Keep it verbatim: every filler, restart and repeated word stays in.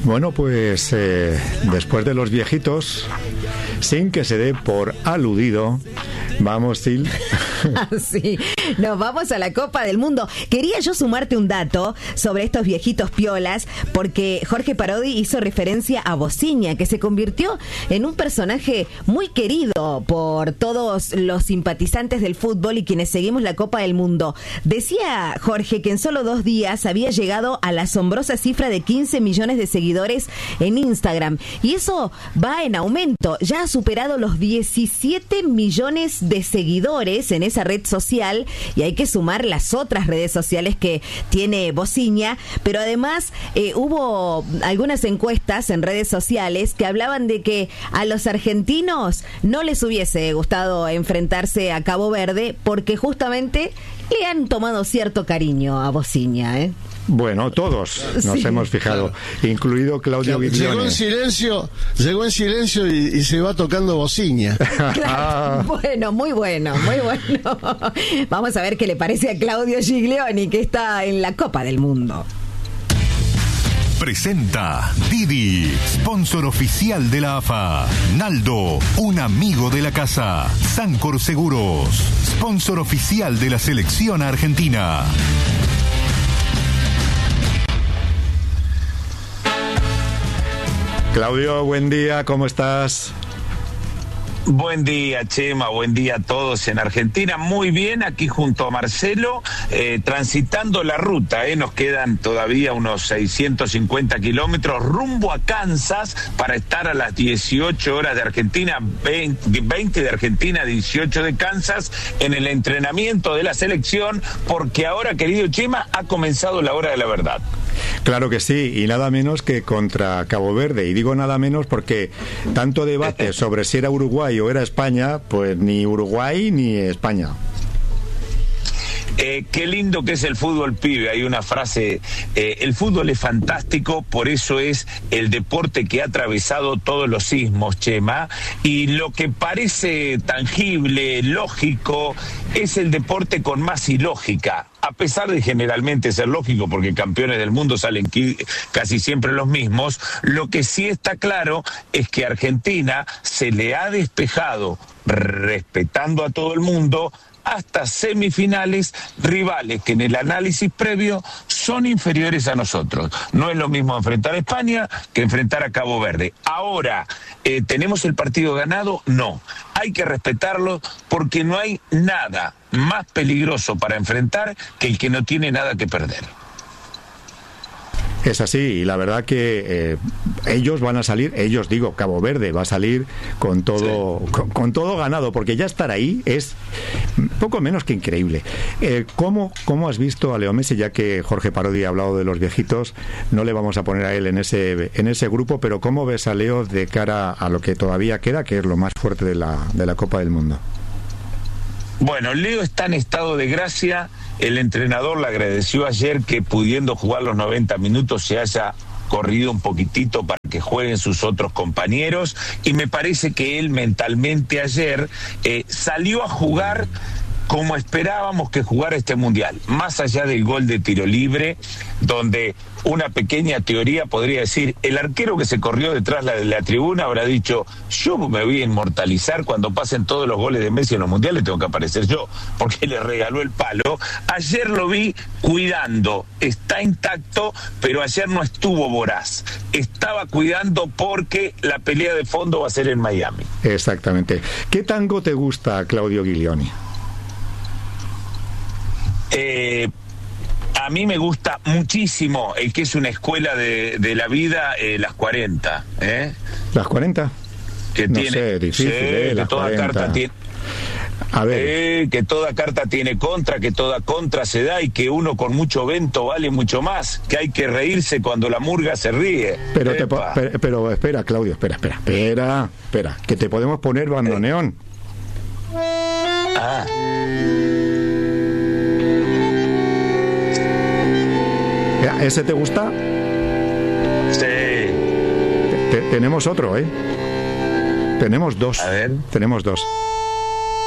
Bueno, pues eh, después de los viejitos, sin que se dé por aludido, vamos, Sil. Sí, nos vamos a la Copa del Mundo. Quería yo sumarte un dato sobre estos viejitos piolas, porque Jorge Parodi hizo referencia a Bociña, que se convirtió en un personaje muy querido por todos los simpatizantes del fútbol y quienes seguimos la Copa del Mundo. Decía Jorge que en solo dos días había llegado a la asombrosa cifra de quince millones de seguidores en Instagram, y eso va en aumento. Ya ha superado los diecisiete millones de seguidores en esa red social, y hay que sumar las otras redes sociales que tiene Bociña, pero además eh, hubo algunas encuestas en redes sociales que hablaban de que a los argentinos no les hubiese gustado enfrentarse a Cabo Verde porque justamente le han tomado cierto cariño a Bociña, ¿eh? Bueno, todos nos Sí. hemos fijado, claro. Incluido Claudio Claro, Viglione. llegó en silencio, llegó en silencio y, y se va tocando Bociña. Claro. Bueno, muy bueno, muy bueno. Vamos a ver qué le parece a Claudio Giglioni, que está en la Copa del Mundo. Presenta Didi, sponsor oficial de la A F A. Naldo, un amigo de la casa. Sancor Seguros, sponsor oficial de la selección argentina. Claudio, buen día, ¿cómo estás? Buen día, Chema, buen día a todos en Argentina. Muy bien, aquí junto a Marcelo, eh, transitando la ruta, eh, nos quedan todavía unos seiscientos cincuenta kilómetros rumbo a Kansas para estar a las dieciocho horas de Argentina, veinte, veinte de Argentina, dieciocho de Kansas, en el entrenamiento de la selección, porque ahora, querido Chema, ha comenzado la hora de la verdad. Claro que sí, y nada menos que contra Cabo Verde. Y digo nada menos porque tanto debate sobre si era Uruguay o era España, pues ni Uruguay ni España. Eh, qué lindo que es el fútbol, pibe. Hay una frase, eh, el fútbol es fantástico, por eso es el deporte que ha atravesado todos los sismos, Chema, y lo que parece tangible, lógico, es el deporte con más ilógica, a pesar de generalmente ser lógico, porque campeones del mundo salen casi siempre los mismos. Lo que sí está claro es que a Argentina se le ha despejado, respetando a todo el mundo, hasta semifinales, rivales que en el análisis previo son inferiores a nosotros. No es lo mismo enfrentar a España que enfrentar a Cabo Verde. Ahora, eh, ¿tenemos el partido ganado? No. Hay que respetarlo porque no hay nada más peligroso para enfrentar que el que no tiene nada que perder. Es así, y la verdad que eh, ellos van a salir, ellos digo, Cabo Verde va a salir con todo, sí. con, con todo ganado, porque ya estar ahí es poco menos que increíble. Eh, ¿cómo, ¿Cómo has visto a Leo Messi? Ya que Jorge Parodi ha hablado de los viejitos, no le vamos a poner a él en ese, en ese grupo, pero ¿cómo ves a Leo de cara a lo que todavía queda, que es lo más fuerte de la, de la Copa del Mundo? Bueno, Leo está en estado de gracia. El entrenador le agradeció ayer que, pudiendo jugar los noventa minutos, se haya corrido un poquitito para que jueguen sus otros compañeros, y me parece que él mentalmente ayer eh, salió a jugar como esperábamos que jugara este mundial, más allá del gol de tiro libre, donde una pequeña teoría podría decir, el arquero que se corrió detrás de la tribuna habrá dicho, yo me voy a inmortalizar cuando pasen todos los goles de Messi en los mundiales, tengo que aparecer yo, porque le regaló el palo. Ayer lo vi cuidando, está intacto, pero ayer no estuvo voraz, estaba cuidando porque la pelea de fondo va a ser en Miami. Exactamente. ¿Qué tango te gusta, Claudio Giglioni? Eh, a mí me gusta muchísimo el que es una escuela de, de la vida, eh, las cuarenta. ¿eh? ¿Las cuarenta? Que no tiene, sé, difícil, sí, eh, que las toda cuarenta. carta tiene... A ver. Eh, que toda carta tiene contra, que toda contra se da y que uno con mucho vento vale mucho más, que hay que reírse cuando la murga se ríe. Pero, te po- pero, pero espera, Claudio, espera, espera, espera, espera, que te podemos poner bandoneón. Eh. Ah. ¿Ese te gusta? Sí. Te- te- tenemos otro, ¿eh? Tenemos dos. A ver. Tenemos dos.